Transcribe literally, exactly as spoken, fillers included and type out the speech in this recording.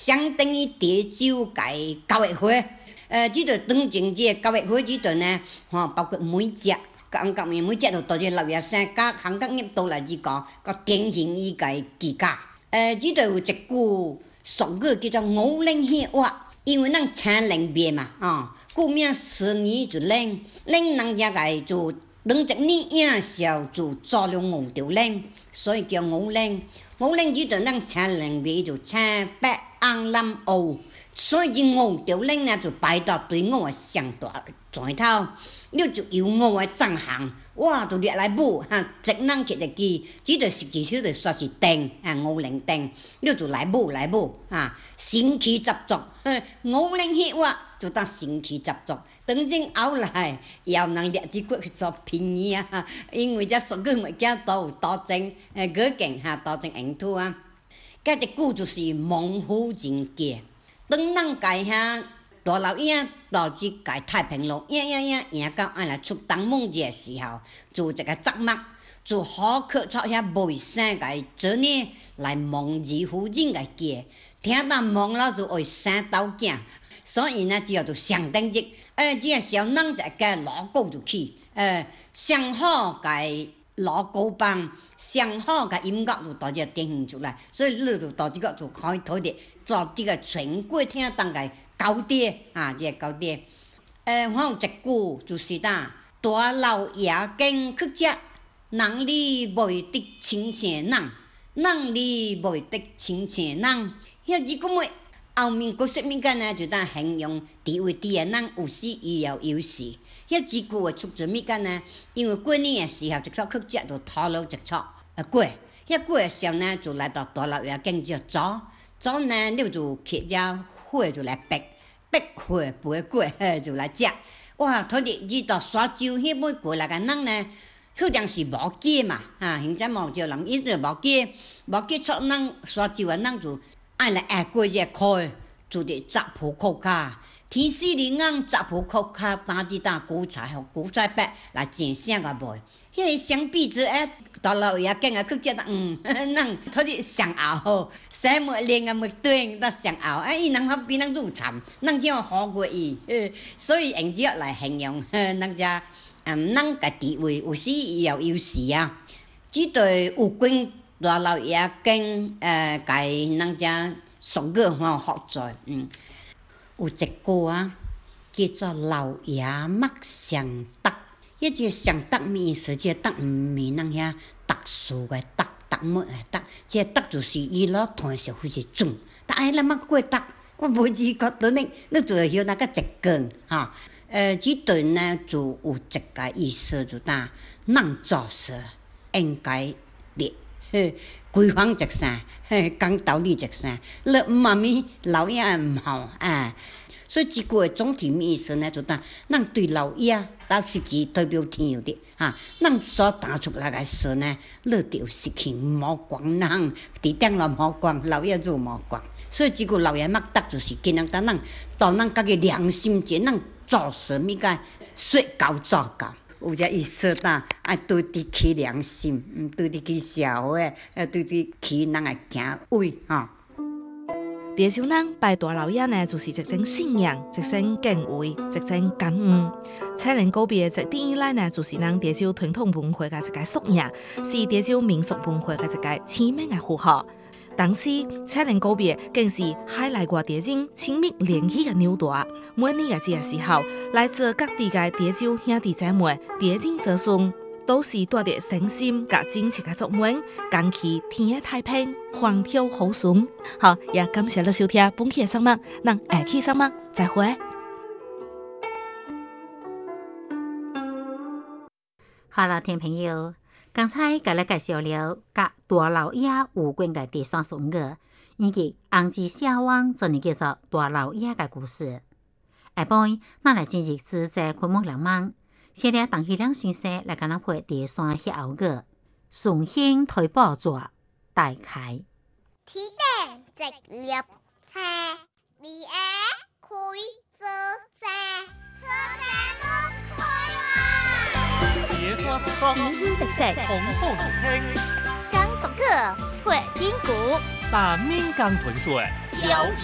相当于潮州嘅交易会。呃，即个当前即个交易会即阵呢，吼，包括每只。讲讲面每只都到只老爷生甲香港业都来之讲，个典型伊个技巧。呃，即度有一句俗语叫做五冷血话，因为咱请冷面嘛，哦，顾名思义就冷，冷人家个就两一年影小就做了五条冷，所以叫五冷。五冷即阵咱请冷面就青白红蓝黑，所以这五条冷呢就排到队伍的上大前头。你就由我的长行，哇，就掠来舞哈，一人起一支，只着实际上就说是定啊，五零定，你就来舞来舞啊，神气十足，五零血话就当神气十足。当真后来又能掠只骨去做便宜啊，因为这俗语物件都有多证，诶，果劲哈，多证用途啊。搿一句就是猛虎人杰，当咱家遐。大老爷到即个太平路，呀呀呀，行到俺来出东门的时候，就一个杂幕，就好客出遐卖衫个做呢来蒙二夫人个家，听到蒙了就会生刀囝，所以呢，只要就上等日，呃，这小人就个老高就去，呃，上好个老高帮，上好个音乐就到这展现出来，所以你就到这个就可以睇的做这个全国听当个。高低啊，这个高低，呃，我有一句就是呾，大老爷经去食，人里袂得亲情人，人里袂得亲情人。遐二句话后面佫说物件呢，就当形容地位低的人有时伊也有时。遐几句话出自物件呢？因为过年的时候，一撮去食就讨了一撮啊过，遐过的时候呢，就来到大老爷经就走。早呢，你就摕只火就来逼，逼火背过就来食。哇！睇着遇到沙洲迄尾过来个人呢，好像是无记嘛，啊！现在冇少人伊就无记，无记出人沙洲个人就爱来爱过只开，就伫十铺裤骹。天时日硬十铺裤骹打一打韭菜，互韭菜白来真啥个卖。迄相比之下，大老爷经啊去食得嗯，人睇着上后，生末连啊末对，得上后，啊伊人好比人入惨，人只好过伊，所以用这来形容人家嗯人个地位有时也有优势啊。即对有关大老爷经呃，甲人家俗语吼学在嗯，有一句啊，叫做老爷莫上德。迄个上德咩意思？即个德毋是咱遐特殊个德，德物个德，即个德就是伊攞团是非常准。但爱咱莫过德，我无知觉得呢，你就会晓那个一根哈。呃，即段呢就有一个意思，就当咱做事应该列规范一声，讲道理一声，你毋嘛咪老爷毋好啊。所以，即句的总体意思呢，就当咱对老爷，但实际代表天的哈，咱所打出来个事呢，你就失去无光人，伫顶了无光，老爷就无光。所以，即句老爷莫得就是今人当咱到咱家己良心前，咱做事物个说到做到，有这意思呾，爱对得起良心，嗯，对得起社会，呃，对得起咱个行为哈。 潮州人拜大老爷呢，就是一种信仰，一种敬畏，一种感恩。彩莲告别自点以来呢，就是咱潮州传统文化嘅一个缩影，是潮州民俗文化嘅一个鲜明嘅符号。当时彩莲告别更是海内外地人亲密联系嘅纽带。每年嘅这个时候，来自各地嘅潮州兄弟姐妹、地人子孙，都是带着诚心甲真切嘅祝愿，恭喜天下太平，风调雨顺。好，也感谢你收听本期嘅节目，咱下期节目再会。 好了，听朋友，刚才甲你介绍了甲大老爷有关嘅地双俗语，以及红字写王做呢叫做大老爷嘅故事。下晡，咱来进入自在昆梦人梦。现在邓希良先生来跟咱配第三歇后语，顺兴推宝座大开。 天顶直立车，二下开做车，做车木开哇！ 野山叔叔， 英雄特色， 红火如青， 刚熟个会听鼓， 大面江豚水， 有